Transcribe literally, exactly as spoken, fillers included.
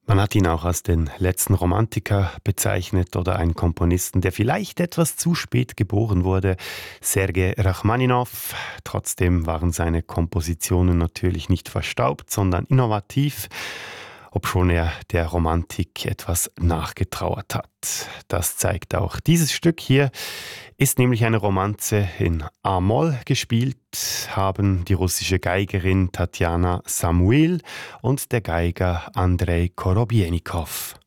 Man hat ihn auch als den letzten Romantiker bezeichnet oder einen Komponisten, der vielleicht etwas zu spät geboren wurde, Sergei Rachmaninow. Trotzdem waren seine Kompositionen natürlich nicht verstaubt, sondern innovativ, obschon er der Romantik etwas nachgetrauert hat. Das zeigt auch dieses Stück hier, ist nämlich eine Romanze in A-Moll. Gespielt haben die russische Geigerin Tatjana Samuil und der Geiger Andrei Korobjenikow.